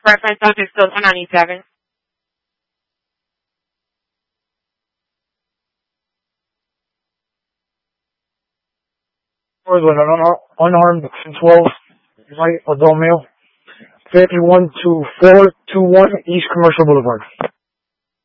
Reference subject still 1097. Was with an unarmed 12, right, adult male. 512421 East Commercial Boulevard.